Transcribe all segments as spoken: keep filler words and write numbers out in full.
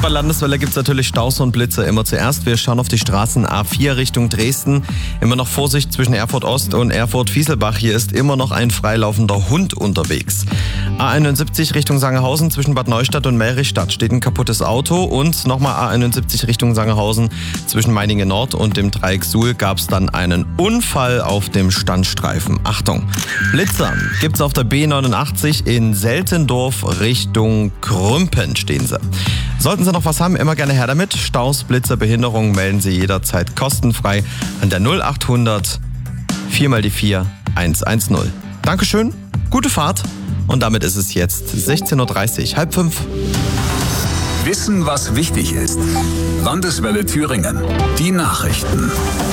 bei Landeswelle gibt es natürlich Staus und Blitze immer zuerst. Wir schauen auf die Straßen A vier Richtung Dresden. Immer noch Vorsicht zwischen Erfurt Ost und Erfurt Fieselbach. Hier ist immer noch ein freilaufender Hund unterwegs. A einundsiebzig Richtung Sangerhausen zwischen Bad Neustadt und Melrichstadt steht ein kaputtes Auto. Und nochmal A einundsiebzig Richtung Sangerhausen zwischen Meiningen Nord und dem Dreieck Suhl gab es dann einen Unfall auf dem Standstreifen. Achtung! Blitzer gibt es auf der B neunundachtzig in Seltendorf Richtung Krümpen stehen sie. Sollten Sie noch was haben, immer gerne her damit. Staus, Blitzer, Behinderungen melden Sie jederzeit kostenfrei an der null achthundert vier mal die vier hundertzehn. Dankeschön, gute Fahrt und damit ist es jetzt sechzehn Uhr dreißig, halb fünf. Wissen, was wichtig ist. Landeswelle Thüringen. Die Nachrichten.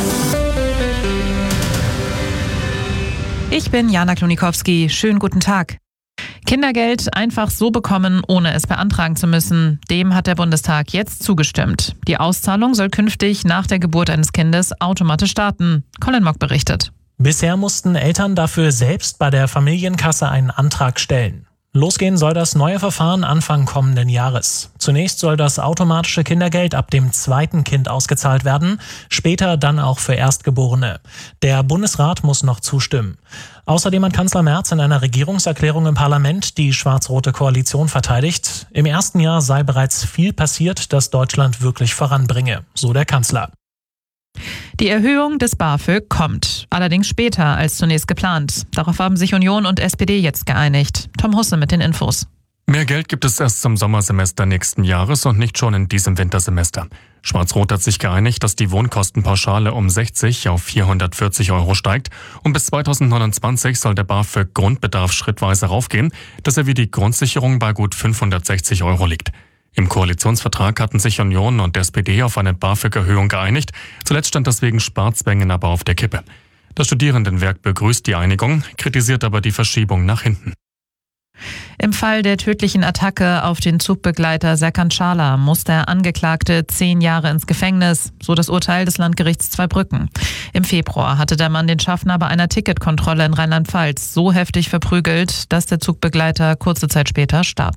Ich bin Jana Klonikowski. Schönen guten Tag. Kindergeld einfach so bekommen, ohne es beantragen zu müssen. Dem hat der Bundestag jetzt zugestimmt. Die Auszahlung soll künftig nach der Geburt eines Kindes automatisch starten. Colin Mock berichtet. Bisher mussten Eltern dafür selbst bei der Familienkasse einen Antrag stellen. Losgehen soll das neue Verfahren Anfang kommenden Jahres. Zunächst soll das automatische Kindergeld ab dem zweiten Kind ausgezahlt werden, später dann auch für Erstgeborene. Der Bundesrat muss noch zustimmen. Außerdem hat Kanzler Merz in einer Regierungserklärung im Parlament die schwarz-rote Koalition verteidigt. Im ersten Jahr sei bereits viel passiert, das Deutschland wirklich voranbringe, so der Kanzler. Die Erhöhung des BAföG kommt, allerdings später als zunächst geplant. Darauf haben sich Union und S P D jetzt geeinigt. Tom Husse mit den Infos. Mehr Geld gibt es erst zum Sommersemester nächsten Jahres und nicht schon in diesem Wintersemester. Schwarz-Rot hat sich geeinigt, dass die Wohnkostenpauschale um sechzig auf vierhundertvierzig Euro steigt und bis zweitausendneunundzwanzig soll der BAföG-Grundbedarf schrittweise raufgehen, dass er wie die Grundsicherung bei gut fünfhundertsechzig Euro liegt. Im Koalitionsvertrag hatten sich Union und S P D auf eine BAföG-Erhöhung geeinigt. Zuletzt stand das wegen Sparzwängen aber auf der Kippe. Das Studierendenwerk begrüßt die Einigung, kritisiert aber die Verschiebung nach hinten. Im Fall der tödlichen Attacke auf den Zugbegleiter Serkan Çağlar muss der Angeklagte zehn Jahre ins Gefängnis, so das Urteil des Landgerichts Zweibrücken. Im Februar hatte der Mann den Schaffner bei einer Ticketkontrolle in Rheinland-Pfalz so heftig verprügelt, dass der Zugbegleiter kurze Zeit später starb.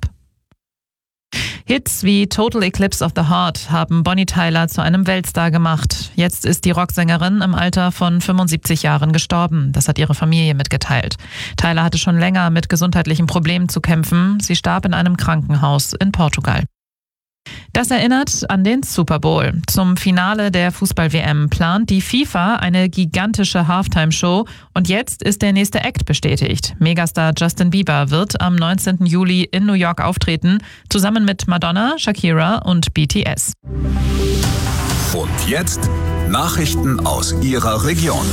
Hits wie Total Eclipse of the Heart haben Bonnie Tyler zu einem Weltstar gemacht. Jetzt ist die Rocksängerin im Alter von fünfundsiebzig Jahren gestorben. Das hat ihre Familie mitgeteilt. Tyler hatte schon länger mit gesundheitlichen Problemen zu kämpfen. Sie starb in einem Krankenhaus in Portugal. Das erinnert an den Super Bowl. Zum Finale der Fußball-W M plant die FIFA eine gigantische Halftime-Show und jetzt ist der nächste Act bestätigt. Megastar Justin Bieber wird am neunzehnten Juli in New York auftreten, zusammen mit Madonna, Shakira und B T S. Und jetzt Nachrichten aus Ihrer Region.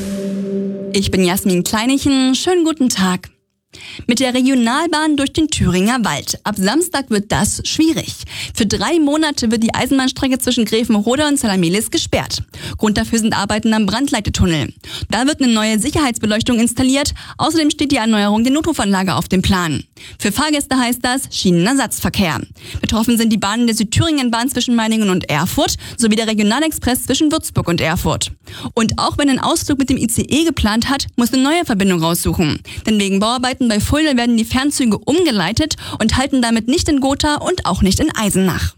Ich bin Jasmin Kleinichen. Schönen guten Tag. Mit der Regionalbahn durch den Thüringer Wald. Ab Samstag wird das schwierig. Für drei Monate wird die Eisenbahnstrecke zwischen Grevenrode und Zalamelis gesperrt. Grund dafür sind Arbeiten am Brandleitetunnel. Da wird eine neue Sicherheitsbeleuchtung installiert. Außerdem steht die Erneuerung der Notrufanlage auf dem Plan. Für Fahrgäste heißt das Schienenersatzverkehr. Betroffen sind die Bahnen der Südthüringen-Bahn zwischen Meiningen und Erfurt sowie der Regionalexpress zwischen Würzburg und Erfurt. Und auch wenn ein Ausflug mit dem I C E geplant hat, muss eine neue Verbindung raussuchen. Denn wegen Bauarbeiten bei Fulda werden die Fernzüge umgeleitet und halten damit nicht in Gotha und auch nicht in Eisenach.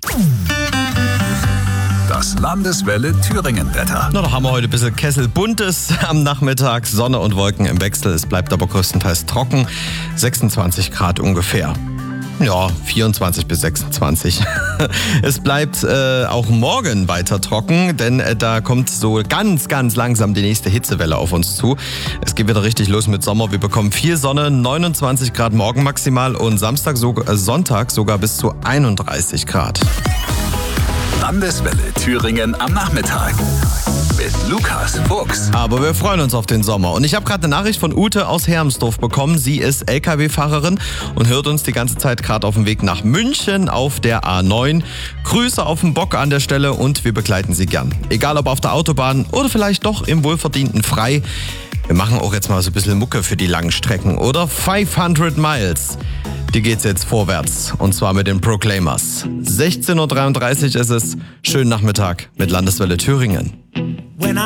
Das Landeswelle Thüringen-Wetter. Na, da haben wir heute ein bisschen Kessel Buntes am Nachmittag. Sonne und Wolken im Wechsel. Es bleibt aber größtenteils trocken. sechsundzwanzig Grad ungefähr. Ja, vierundzwanzig bis sechsundzwanzig. Es bleibt äh, auch morgen weiter trocken, denn äh, da kommt so ganz, ganz langsam die nächste Hitzewelle auf uns zu. Es geht wieder richtig los mit Sommer. Wir bekommen viel Sonne, neunundzwanzig Grad morgen maximal und Samstag, so, äh, Sonntag sogar bis zu einunddreißig Grad. Landeswelle Thüringen am Nachmittag mit Lukas Fuchs. Aber wir freuen uns auf den Sommer. Und ich habe gerade eine Nachricht von Ute aus Hermsdorf bekommen. Sie ist L K W-Fahrerin und hört uns die ganze Zeit gerade auf dem Weg nach München auf der A neun. Grüße auf den Bock an der Stelle und wir begleiten Sie gern. Egal ob auf der Autobahn oder vielleicht doch im wohlverdienten Frei. Wir machen auch jetzt mal so ein bisschen Mucke für die langen Strecken, oder? fünfhundert Miles. Die geht's jetzt vorwärts und zwar mit den Proclaimers. sechzehn Uhr dreiunddreißig ist es. Schönen Nachmittag mit Landeswelle Thüringen.